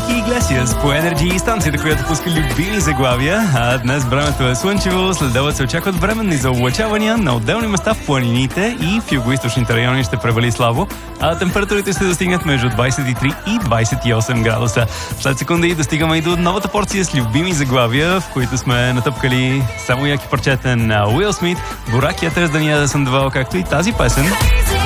Енрике Иглесиас по Energy, станцията, която пуска любими заглавия. А днес времето е слънчево, след обед се очакват временни заоблачавания на отделни места в планините и в югоизточните райони ще превали слабо, а температурите ще достигнат между 23 и 28 градуса. След секунди достигаме и до новата порция с любими заглавия, в които сме натъпкали само яки парчета на Уил Смит, Борак Ятърс, Дания Сандвал, както и тази песен.